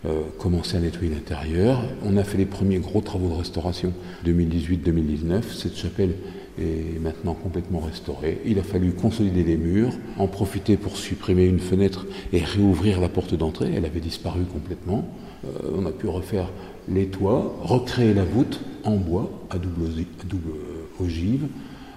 commencé à nettoyer l'intérieur. On a fait les premiers gros travaux de restauration 2018-2019. Cette chapelle est maintenant complètement restaurée. Il a fallu consolider les murs, en profiter pour supprimer une fenêtre et réouvrir la porte d'entrée. Elle avait disparu complètement. On a pu refaire les toits, recréer la voûte en bois à double ogive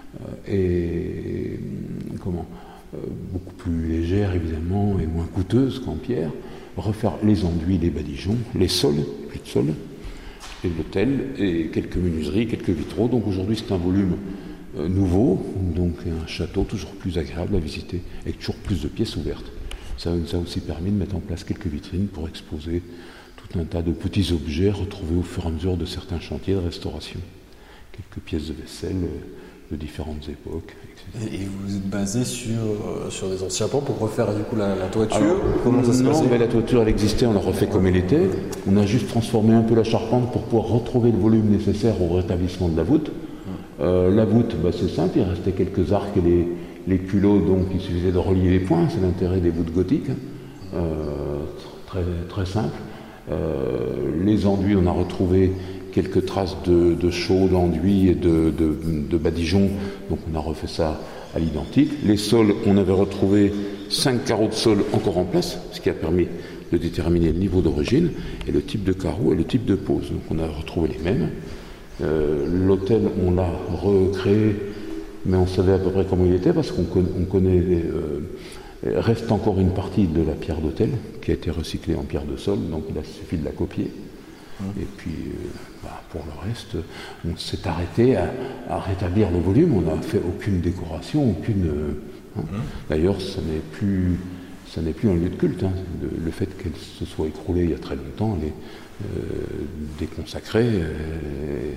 et beaucoup plus légère évidemment et moins coûteuse qu'en pierre. Refaire les enduits, les badigeons, les sols, plus de sols, et l'hôtel, et quelques menuiseries, quelques vitraux. Donc aujourd'hui c'est un volume nouveau, donc un château toujours plus agréable à visiter, avec toujours plus de pièces ouvertes. Ça nous a aussi permis de mettre en place quelques vitrines pour exposer tout un tas de petits objets retrouvés au fur et à mesure de certains chantiers de restauration. Quelques pièces de vaisselle de différentes époques, etc. Et vous êtes basé sur des anciens pans pour refaire du coup la toiture? Alors, comment ça se passe? Non, la toiture elle existait, on l'a refait comme elle était. On a juste transformé un peu la charpente pour pouvoir retrouver le volume nécessaire au rétablissement de la voûte. La voûte, c'est simple, il restait quelques arcs et les culots, donc il suffisait de relier les points, c'est l'intérêt des voûtes gothiques, très, très simple. Les enduits, on a retrouvé quelques traces de chaux, d'enduits et de badigeons, donc on a refait ça à l'identique. Les sols, on avait retrouvé 5 carreaux de sol encore en place, ce qui a permis de déterminer le niveau d'origine et le type de carreau et le type de pose. Donc on a retrouvé les mêmes. L'hôtel, on l'a recréé, mais on savait à peu près comment il était parce qu'on connaît. Reste encore une partie de la pierre d'hôtel qui a été recyclée en pierre de sol, donc il a suffi de la copier. Et puis, pour le reste, on s'est arrêté à rétablir le volume. On n'a fait aucune décoration, aucune. D'ailleurs, ça n'est plus un lieu de culte. Le fait qu'elle se soit écroulée il y a très longtemps, elle est déconsacrée.